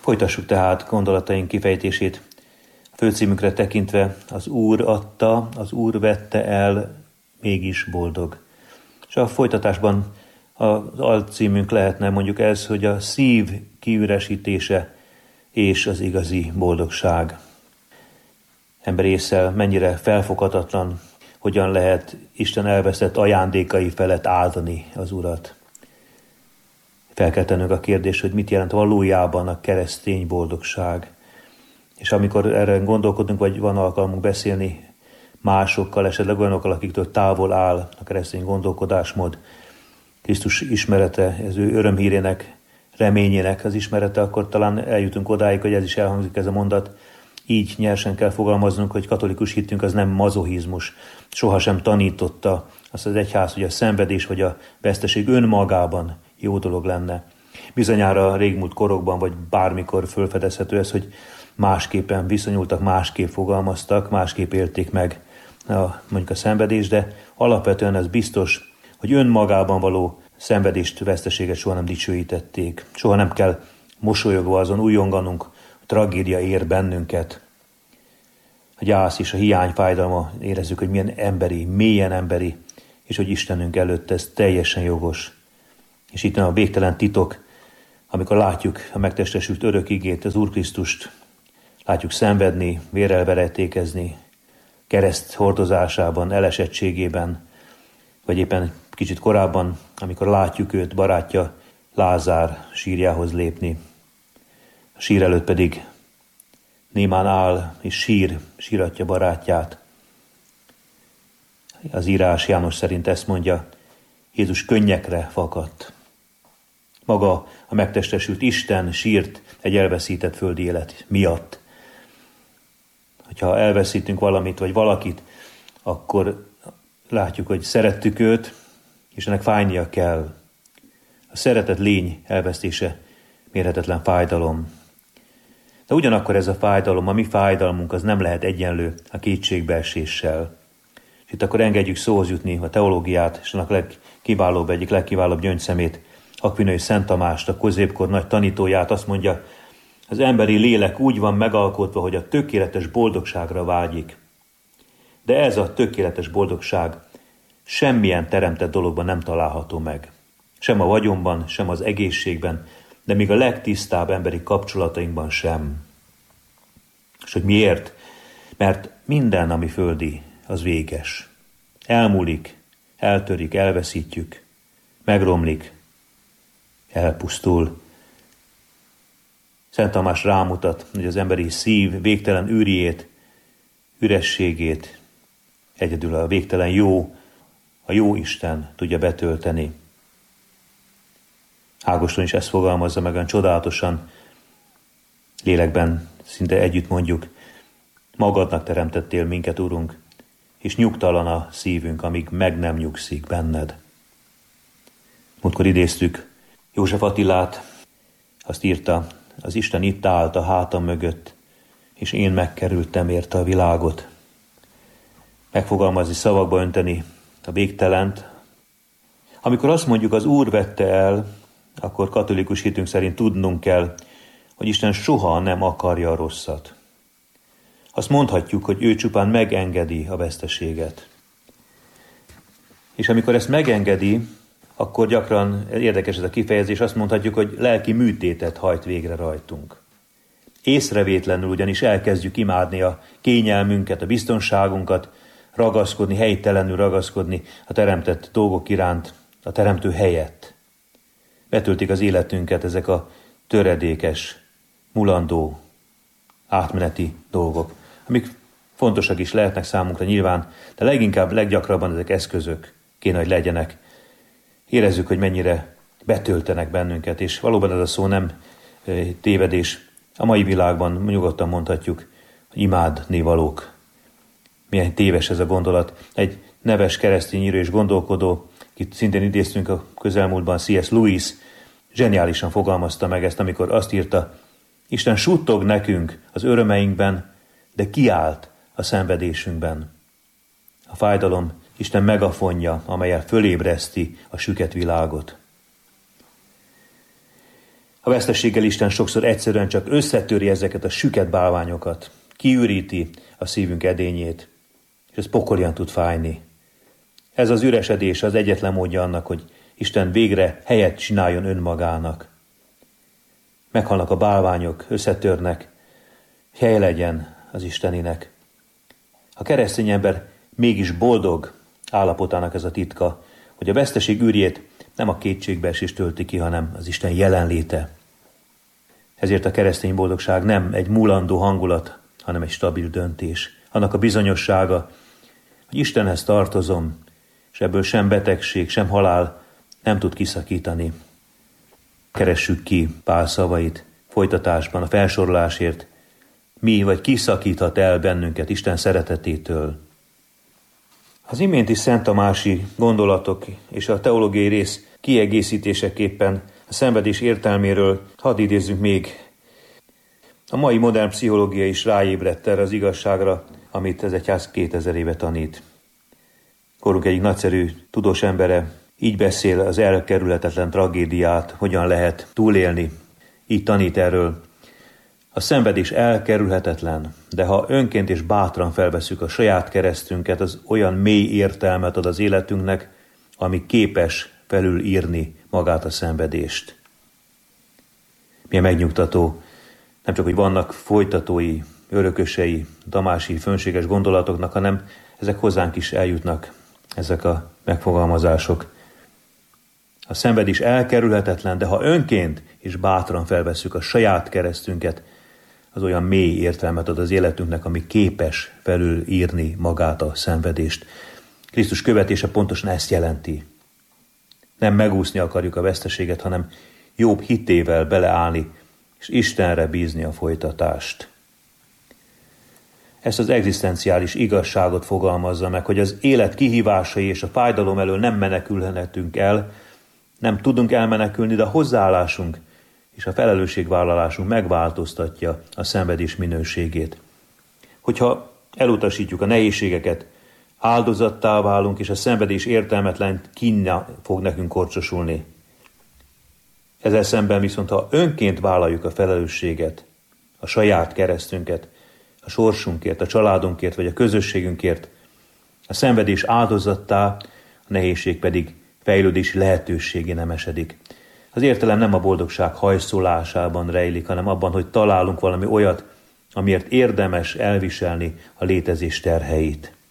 Folytassuk tehát gondolataink kifejtését. A főcímünkre tekintve az Úr adta, az Úr vette el, mégis boldog. És a folytatásban az alcímünk lehetne mondjuk ez, hogy a szív kiüresítése és az igazi boldogság. Ember ésszel mennyire felfoghatatlan, hogyan lehet Isten elveszett ajándékai felett áldani az Urat. Fel kell tennünk a kérdést, hogy mit jelent valójában a keresztény boldogság. És amikor erre gondolkodunk, vagy van alkalmunk beszélni másokkal, esetleg olyanokkal, akiktől távol áll a keresztény gondolkodásmód, Krisztus ismerete, az ő örömhírének, reményének az ismerete, akkor talán eljutunk odáig, hogy ez is elhangzik ez a mondat. Így nyersen kell fogalmaznunk, hogy katolikus hitünk az nem mazochizmus. Sohasem tanította azt az egyház, hogy a szenvedés vagy a veszteség önmagában jó dolog lenne. Bizonyára régmúlt korokban, vagy bármikor felfedezhető ez, hogy másképpen viszonyultak, másképp fogalmaztak, másképp élték meg mondjuk a szenvedést, de alapvetően ez biztos, hogy önmagában való szenvedést, veszteséget soha nem dicsőítették. Soha nem kell mosolyogva azon újonganunk, a tragédia ér bennünket. A gyász és a hiány fájdalma érezzük, hogy milyen emberi, mélyen emberi, és hogy Istenünk előtt ez teljesen jogos. És itt a végtelen titok, amikor látjuk a megtestesült örök igét, az Úr Krisztust, látjuk szenvedni, vérrel veretékezni, kereszt hordozásában, elesettségében, vagy éppen kicsit korábban, amikor látjuk őt, barátja Lázár sírjához lépni. A sír előtt pedig némán áll és síratja barátját. Az írás János szerint ezt mondja, Jézus könnyekre fakadt. Maga a megtestesült Isten sírt egy elveszített földi élet miatt. Ha elveszítünk valamit vagy valakit, akkor látjuk, hogy szerettük őt, és ennek fájnia kell. A szeretett lény elvesztése mérhetetlen fájdalom. De ugyanakkor ez a fájdalom, a mi fájdalmunk, az nem lehet egyenlő a kétségbeeséssel. És itt akkor engedjük szóhoz jutni a teológiát, és annak egyik legkiválóbb gyöngyszemét, Akvinai Szent Tamást, a középkor nagy tanítóját, azt mondja, az emberi lélek úgy van megalkotva, hogy a tökéletes boldogságra vágyik. De ez a tökéletes boldogság semmilyen teremtett dologban nem található meg. Sem a vagyonban, sem az egészségben, de még a legtisztább emberi kapcsolatainkban sem. És hogy miért? Mert minden, ami földi, az véges. Elmúlik, eltörik, elveszítjük, megromlik, elpusztul. Szent Tamás rámutat, hogy az emberi szív végtelen űriét, ürességét egyedül a végtelen jó, a jó Isten tudja betölteni. Ágoston is ezt fogalmazza meg olyan csodálatosan, lélekben szinte együtt mondjuk, magadnak teremtettél minket, Urunk, és nyugtalan a szívünk, amíg meg nem nyugszik benned. Múltkor idéztük József Attilát, azt írta, az Isten itt állt a hátam mögött, és én megkerültem érte a világot. Megfogalmazni, szavakba önteni a végtelent. Amikor azt mondjuk, az Úr vette el, akkor katolikus hitünk szerint tudnunk kell, hogy Isten soha nem akarja a rosszat. Azt mondhatjuk, hogy ő csupán megengedi a veszteséget. És amikor ezt megengedi, akkor gyakran, érdekes ez a kifejezés, azt mondhatjuk, hogy lelki műtétet hajt végre rajtunk. Észrevétlenül ugyanis elkezdjük imádni a kényelmünket, a biztonságunkat, ragaszkodni, helytelenül ragaszkodni a teremtett dolgok iránt, a teremtő helyett. Betöltik az életünket ezek a töredékes, mulandó, átmeneti dolgok, amik fontosak is lehetnek számunkra nyilván, de leginkább, leggyakrabban ezek eszközök kéne, hogy legyenek. Érezzük, hogy mennyire betöltenek bennünket, és valóban ez a szó nem tévedés. A mai világban nyugodtan mondhatjuk, hogy imádnivalók. Milyen téves ez a gondolat. Egy neves keresztény író és gondolkodó, akit szintén idéztünk a közelmúltban, C.S. Lewis, zseniálisan fogalmazta meg ezt, amikor azt írta, Isten suttog nekünk az örömeinkben, de kiállt a szenvedésünkben. A fájdalom Isten megafonja, amellyel fölébreszti a süket világot. A veszteséggel Isten sokszor egyszerűen csak összetöri ezeket a süket bálványokat, kiüríti a szívünk edényét, és ez pokolian tud fájni. Ez az üresedés az egyetlen módja annak, hogy Isten végre helyet csináljon önmagának. Meghalnak a bálványok, összetörnek, hely legyen az Isteninek. A keresztény ember mégis boldog állapotának ez a titka, hogy a veszteség űrjét nem a kétségbeesés tölti ki, hanem az Isten jelenléte. Ezért a keresztény boldogság nem egy mulandó hangulat, hanem egy stabil döntés. Annak a bizonyossága, hogy Istenhez tartozom, és ebből sem betegség, sem halál nem tud kiszakítani. Keressük ki Pál szavait folytatásban a felsorolásért, mi vagy ki szakíthat el bennünket Isten szeretetétől. Az iménti Szent Tamási gondolatok és a teológiai rész kiegészítéseképpen a szenvedés értelméről hadd idézzünk még. A mai modern pszichológia is ráébredt erre az igazságra, amit ez egyház 2000 éve tanít. Korunk egyik nagyszerű tudós embere így beszél az elkerülhetetlen tragédiát, hogyan lehet túlélni. Így tanít erről. A szenvedés elkerülhetetlen, de ha önként és bátran felveszük a saját keresztünket, az olyan mély értelmet ad az életünknek, ami képes felülírni magát a szenvedést. Milyen megnyugtató, nem csak, hogy vannak folytatói, örökösei, tamási, fönséges gondolatoknak, hanem ezek hozzánk is eljutnak, ezek a megfogalmazások. A szenvedés elkerülhetetlen, de ha önként és bátran felvesszük a saját keresztünket, az olyan mély értelmet ad az életünknek, ami képes felülírni magát a szenvedést. Krisztus követése pontosan ezt jelenti. Nem megúszni akarjuk a veszteséget, hanem jobb hitével beleállni, és Istenre bízni a folytatást. Ezt az egzisztenciális igazságot fogalmazza meg, hogy az élet kihívásai és a fájdalom elől nem menekülhetünk el, nem tudunk elmenekülni, de a hozzáállásunk és a felelősségvállalásunk megváltoztatja a szenvedés minőségét. Hogyha elutasítjuk a nehézségeket, áldozattá válunk, és a szenvedés értelmetlen kínja fog nekünk korcsosulni. Ezzel szemben viszont, ha önként vállaljuk a felelősséget, a saját keresztünket, a sorsunkért, a családunkért vagy a közösségünkért, a szenvedés áldozattá, a nehézség pedig fejlődési lehetőségé nem esedik. Az értelem nem a boldogság hajszolásában rejlik, hanem abban, hogy találunk valami olyat, amiért érdemes elviselni a létezés terheit.